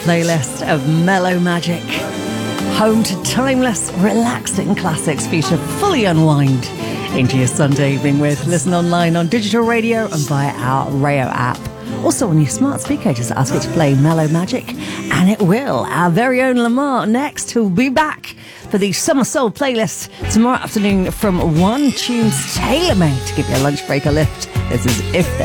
playlist of Mellow Magic. Home to timeless, relaxing classics feature fully unwind into your Sunday evening with. Listen online on digital radio and via our Rayo app. Also on your smart speaker, just ask it to play Mellow Magic, and it will. Our very own Lamar next, who'll be back for the Summer Soul playlist tomorrow afternoon from One Tunes tailor-made to give your lunch break a lift. This is If There